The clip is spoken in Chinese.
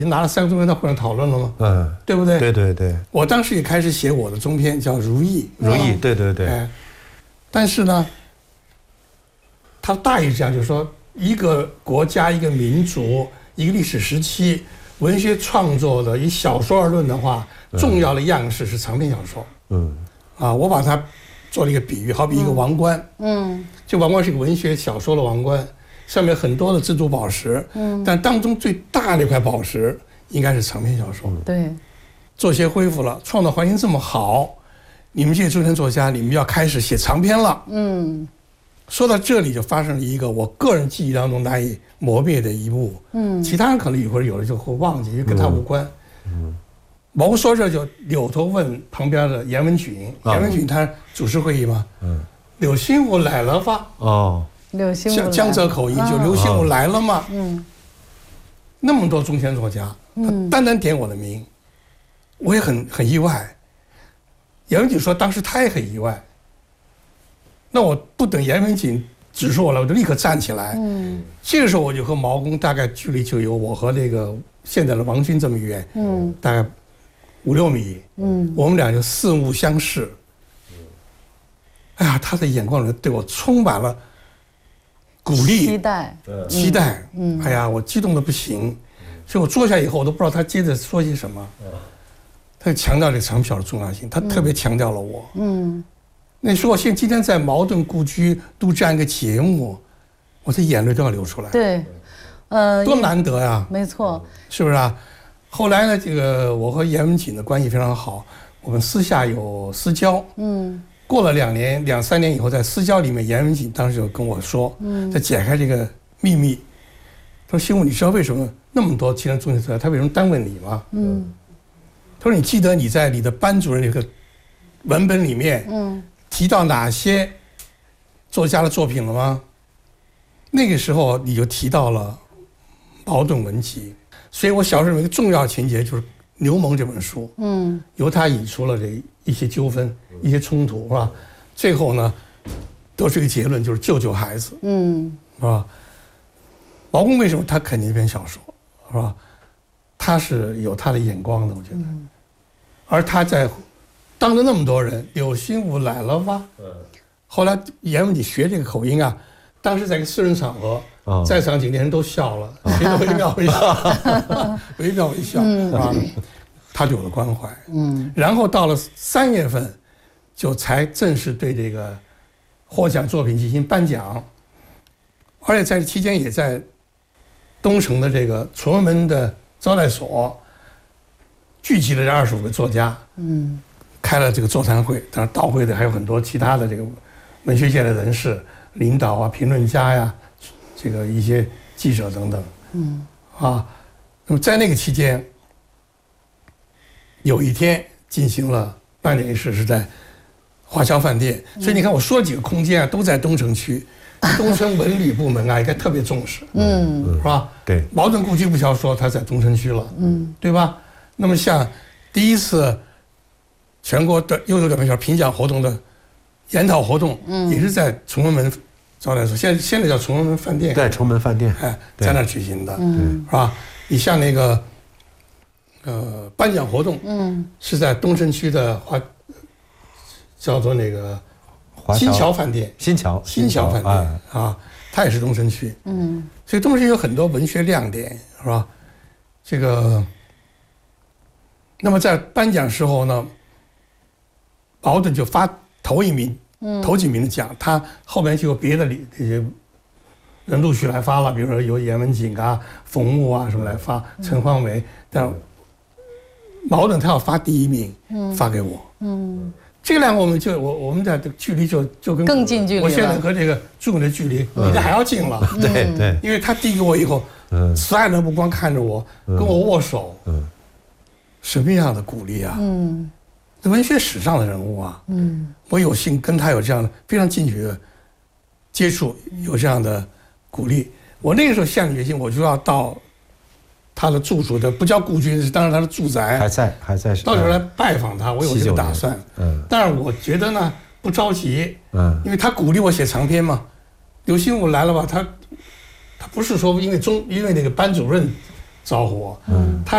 拿了3个中篇到会上讨论了吗？对不对？ 对对对。 我当时也开始写我的中篇，叫《如意》。 如意，对对对。 但是呢，它大意是这样，就是说，一个国家、一个民族、一个历史时期，文学创作的以小说而论的话，重要的样式是长篇小说。我把它做了一个比喻，好比一个王冠。这王冠是一个文学小说的王冠。上面很多的珍珠宝石，但当中最大的一块宝石应该是长篇小说。 对， 作协恢复了，创造环境这么好，你们这些中篇作家，你们要开始写长篇了。说到这里就发生了一个我个人记忆当中难以磨灭的一幕。其他人可能一会儿有的就会忘记，因为跟他无关。毛公说这就扭头问旁边的严文俊，严文俊他主持会议吗？柳心武来了吧？江浙口音就刘心武来了吗？那么多中篇作家，他单单点我的名，我也很意外。严文锦说当时他也很意外。那我不等严文锦指出我来，我就立刻站起来。这个时候我就和毛公大概距离就有我和那个现在的王军这么远，大概5、6米。我们俩就四目相视。哎呀，他的眼光里对我充满了鼓励、期待。哎呀，我激动的不行，所以我坐下以后，我都不知道他接着说些什么。他就强调这个长篇小说的重要性，他特别强调了我。那时候我今天在茅盾故居录这样一个节目，我的眼泪都要流出来。 对， 多难得呀！ 没错， 是不是啊？后来呢，这个我和严文锦的关系非常好，我们私下有私交。过了2、3年以后，在私交里面，严文锦当时就跟我说，在解开这个秘密。他说：“心武，你知道为什么那么多其他中学作家他为什么单问你吗？”他说：“你记得你在你的班主任那个文本里面，提到哪些作家的作品了吗？”那个时候你就提到了茅盾文集，所以我小时候有一个重要情节就是《牛虻》这本书，由他引出了这一些纠纷、一些冲突，是吧？最后呢，得出一个结论，就是救救孩子，是吧？毛公为什么他肯定这篇小说，是吧？他是有他的眼光的，我觉得。而他在当着那么多人，柳心武来了吧？后来严文锦学这个口音啊，当时在一个私人场合，在场几个人都笑了，谁都惟妙惟肖，惟妙惟肖啊。他对我的关怀，然后到了3月份，就才正式对这个获奖作品进行颁奖，而且在这期间也在东城的这个崇文门的招待所聚集了这25个作家，开了这个座谈会，当然到会的还有很多其他的这个文学界的人士、领导啊、评论家呀，这个一些记者等等，那么在那个期间。有一天进行了颁奖仪式，是在华侨饭店，所以你看我说几个空间啊，都在东城区，东城文旅部门啊应该特别重视，是吧？ 对， 茅盾故居不消说，它在东城区了，对吧？那么像第一次全国的优秀短篇小说评奖活动的研讨活动，也是在崇文门招待所，现在叫崇文门饭店， 对，崇文饭店， 在那儿举行的，是吧？你像那个。颁奖活动，是在东城区的叫做那个新桥饭店，新桥饭店啊，它也是东城区，所以东城区有很多文学亮点，是吧？这个，那么在颁奖时候呢，茅盾就发头几名的奖，他后面就有别的这些人陆续来发了，比如说有严文锦啊、冯木啊什么来发，陈焕伟，但茅盾他要发第1名，发给我。这两个我们的距离就跟更近距离了。 我现在和这个朱勇的距离比这还要近了。 对， 因为他递给我以后，慈爱的目光看着我，跟我握手，什么样的鼓励啊！文学史上的人物啊，我有幸跟他有这样的非常近距离的接触，有这样的鼓励。我那个时候下定决心，我就要到。他的住处的不叫故居，当然他的住宅还在， 到时候来拜访他，我有这个打算。但是我觉得呢不着急，因为他鼓励我写长篇嘛。柳心武来了吧，他不是说因为那个班主任招呼我，他